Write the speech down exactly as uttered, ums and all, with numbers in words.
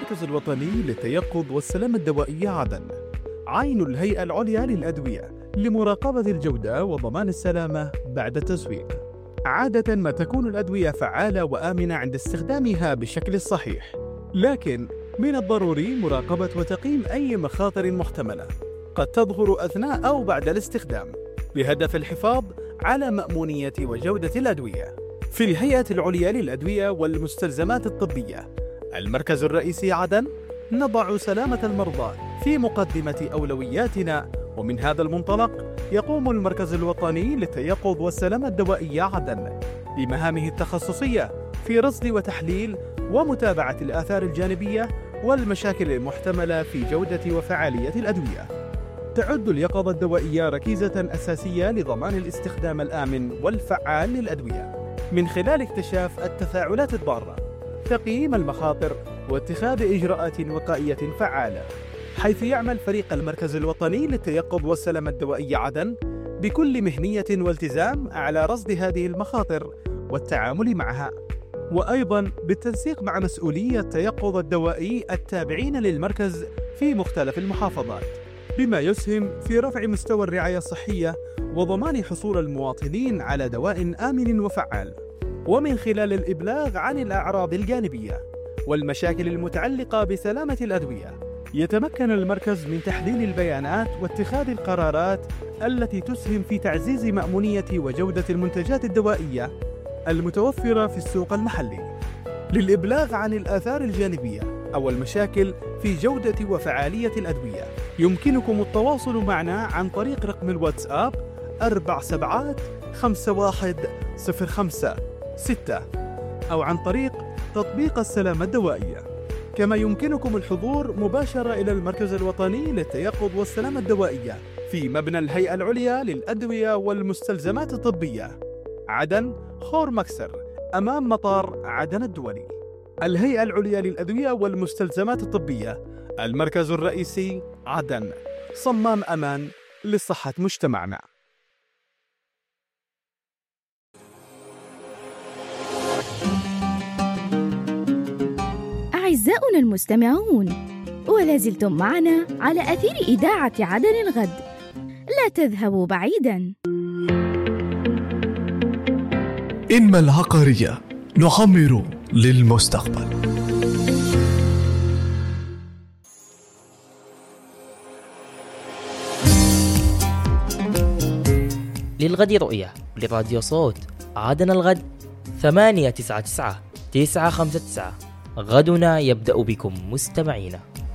المركز الوطني للتيقظ والسلامة الدوائية عدن عين الهيئة العليا للأدوية لمراقبة الجودة وضمان السلامة بعد التسويق. عادة ما تكون الأدوية فعالة وآمنة عند استخدامها بالشكل الصحيح، لكن من الضروري مراقبة وتقييم أي مخاطر محتملة قد تظهر أثناء أو بعد الاستخدام بهدف الحفاظ على مأمونية وجودة الأدوية. في الهيئة العليا للأدوية والمستلزمات الطبية المركز الرئيسي عدن نضع سلامة المرضى في مقدمة أولوياتنا، ومن هذا المنطلق يقوم المركز الوطني للتيقظ والسلامة الدوائية عدن بمهامه التخصصية في رصد وتحليل ومتابعة الآثار الجانبية والمشاكل المحتملة في جودة وفعالية الأدوية. تعد اليقظة الدوائية ركيزة أساسية لضمان الاستخدام الآمن والفعال للأدوية من خلال اكتشاف التفاعلات الضارة، تقييم المخاطر، واتخاذ إجراءات وقائية فعالة، حيث يعمل فريق المركز الوطني للتيقظ والسلامة الدوائية عدن بكل مهنية والتزام على رصد هذه المخاطر والتعامل معها، وأيضاً بالتنسيق مع مسؤولي التيقظ الدوائي التابعين للمركز في مختلف المحافظات، بما يسهم في رفع مستوى الرعاية الصحية وضمان حصول المواطنين على دواء آمن وفعال، ومن خلال الإبلاغ عن الأعراض الجانبية والمشاكل المتعلقة بسلامة الأدوية. يتمكن المركز من تحليل البيانات واتخاذ القرارات التي تسهم في تعزيز مأمونية وجودة المنتجات الدوائية المتوفرة في السوق المحلي. للإبلاغ عن الآثار الجانبية أو المشاكل في جودة وفعالية الأدوية يمكنكم التواصل معنا عن طريق رقم الواتساب أربع سبعات خمسة واحد صفر خمسة ستة أو عن طريق تطبيق السلامة الدوائية. كما يمكنكم الحضور مباشرة إلى المركز الوطني للتيقظ والسلامة الدوائية في مبنى الهيئة العليا للأدوية والمستلزمات الطبية عدن خور مكسر أمام مطار عدن الدولي. الهيئة العليا للأدوية والمستلزمات الطبية المركز الرئيسي عدن، صمام أمان لصحة مجتمعنا. أعزائنا المستمعون، ولا زلتم معنا على أثير إذاعة عدن الغد، لا تذهبوا بعيداً. إنما العقارية نعمر للمستقبل. للغد رؤية لراديو صوت عدن الغد ثمانية تسعة تسعة تسعة خمسة تسعة. غدنا يبدأ بكم مستمعينا.